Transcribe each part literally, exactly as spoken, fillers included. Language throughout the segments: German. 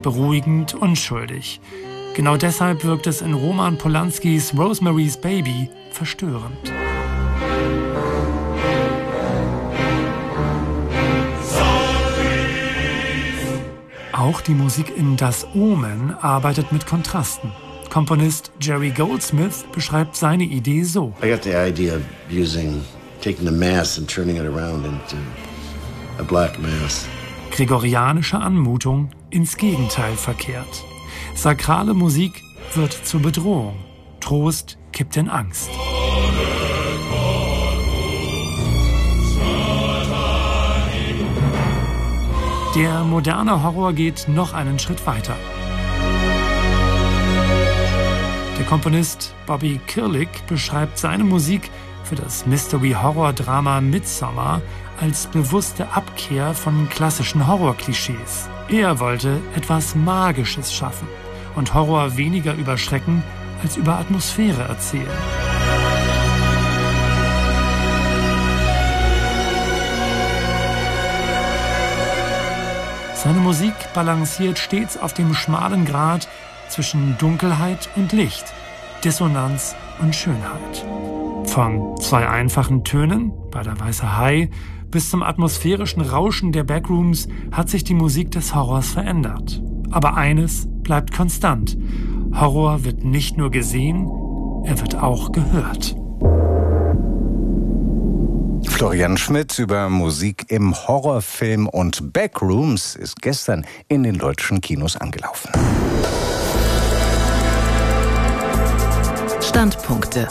beruhigend unschuldig. Genau deshalb wirkt es in Roman Polanskis Rosemary's Baby verstörend. Auch die Musik in Das Omen arbeitet mit Kontrasten. Komponist Jerry Goldsmith beschreibt seine Idee so. I got the idea of using, taking the mass and turning it around into a black mass. Gregorianische Anmutung ins Gegenteil verkehrt. Sakrale Musik wird zur Bedrohung. Trost kippt in Angst. Der moderne Horror geht noch einen Schritt weiter. Der Komponist Bobby Kirlick beschreibt seine Musik für das Mystery-Horror-Drama Midsommar als bewusste Abkehr von klassischen Horror-Klischees. Er wollte etwas Magisches schaffen und Horror weniger über Schrecken als über Atmosphäre erzählen. Seine Musik balanciert stets auf dem schmalen Grat zwischen Dunkelheit und Licht, Dissonanz und Schönheit. Von zwei einfachen Tönen, bei der Weiße Hai, bis zum atmosphärischen Rauschen der Backrooms hat sich die Musik des Horrors verändert. Aber eines bleibt konstant. Horror wird nicht nur gesehen, er wird auch gehört. Florian Schmidt über Musik im Horrorfilm und Backrooms ist gestern in den deutschen Kinos angelaufen. Standpunkte.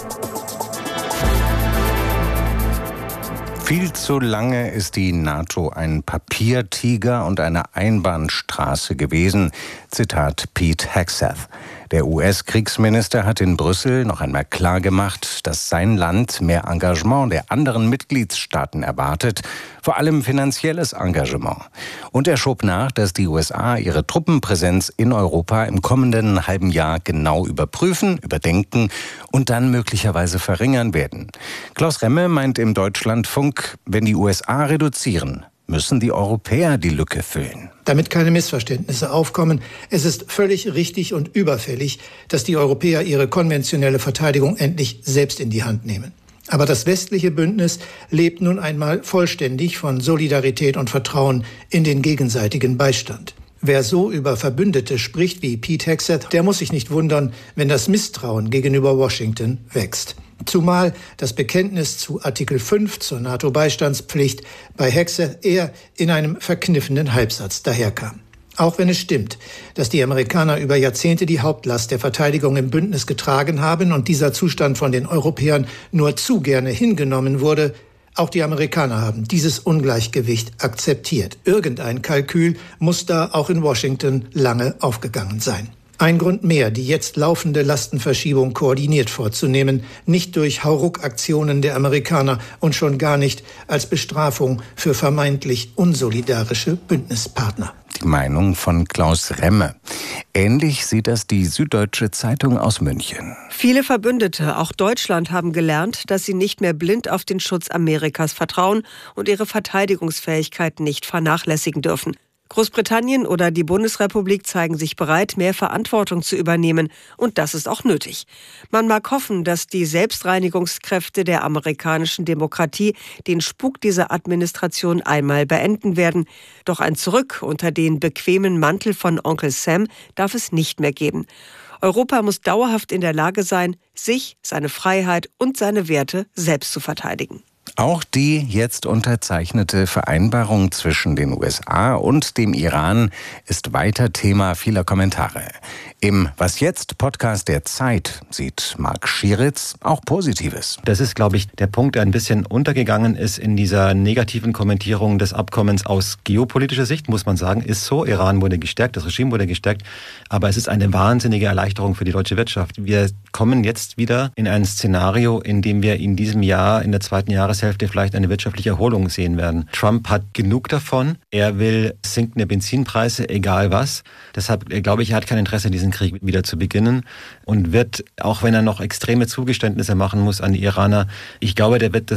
Viel zu lange ist die NATO ein Papiertiger und eine Einbahnstraße gewesen. Zitat Pete Hegseth. Der U S-Kriegsminister hat in Brüssel noch einmal klargemacht, dass sein Land mehr Engagement der anderen Mitgliedstaaten erwartet, vor allem finanzielles Engagement. Und er schob nach, dass die U S A ihre Truppenpräsenz in Europa im kommenden halben Jahr genau überprüfen, überdenken und dann möglicherweise verringern werden. Klaus Remme meint im Deutschlandfunk, wenn die U S A reduzieren, müssen die Europäer die Lücke füllen. Damit keine Missverständnisse aufkommen, es ist völlig richtig und überfällig, dass die Europäer ihre konventionelle Verteidigung endlich selbst in die Hand nehmen. Aber das westliche Bündnis lebt nun einmal vollständig von Solidarität und Vertrauen in den gegenseitigen Beistand. Wer so über Verbündete spricht wie Pete Hegseth, der muss sich nicht wundern, wenn das Misstrauen gegenüber Washington wächst. Zumal das Bekenntnis zu Artikel fünf zur NATO-Beistandspflicht bei Hegseth eher in einem verkniffenen Halbsatz daherkam. Auch wenn es stimmt, dass die Amerikaner über Jahrzehnte die Hauptlast der Verteidigung im Bündnis getragen haben und dieser Zustand von den Europäern nur zu gerne hingenommen wurde, auch die Amerikaner haben dieses Ungleichgewicht akzeptiert. Irgendein Kalkül muss da auch in Washington lange aufgegangen sein. Ein Grund mehr, die jetzt laufende Lastenverschiebung koordiniert vorzunehmen, nicht durch Hauruck-Aktionen der Amerikaner und schon gar nicht als Bestrafung für vermeintlich unsolidarische Bündnispartner. Die Meinung von Klaus Remme. Ähnlich sieht das die Süddeutsche Zeitung aus München. Viele Verbündete, auch Deutschland, haben gelernt, dass sie nicht mehr blind auf den Schutz Amerikas vertrauen und ihre Verteidigungsfähigkeit nicht vernachlässigen dürfen. Großbritannien oder die Bundesrepublik zeigen sich bereit, mehr Verantwortung zu übernehmen. Und das ist auch nötig. Man mag hoffen, dass die Selbstreinigungskräfte der amerikanischen Demokratie den Spuk dieser Administration einmal beenden werden. Doch ein Zurück unter den bequemen Mantel von Onkel Sam darf es nicht mehr geben. Europa muss dauerhaft in der Lage sein, sich, seine Freiheit und seine Werte selbst zu verteidigen. Auch die jetzt unterzeichnete Vereinbarung zwischen den U S A und dem Iran ist weiter Thema vieler Kommentare. Im Was jetzt Podcast der Zeit sieht Marc Schieritz auch Positives. Das ist, glaube ich, der Punkt, der ein bisschen untergegangen ist in dieser negativen Kommentierung des Abkommens aus geopolitischer Sicht, muss man sagen, ist so. Iran wurde gestärkt, das Regime wurde gestärkt, aber es ist eine wahnsinnige Erleichterung für die deutsche Wirtschaft. Wir kommen jetzt wieder in ein Szenario, in dem wir in diesem Jahr, in der zweiten Jahreshälfte, vielleicht eine wirtschaftliche Erholung sehen werden. Trump hat genug davon. Er will sinkende Benzinpreise, egal was. Deshalb glaube ich, er hat kein Interesse, diesen Krieg wieder zu beginnen und wird, auch wenn er noch extreme Zugeständnisse machen muss an die Iraner, ich glaube, der wird das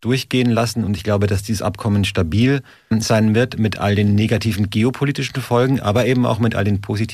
durchgehen lassen. Und ich glaube, dass dieses Abkommen stabil sein wird mit all den negativen geopolitischen Folgen, aber eben auch mit all den positiven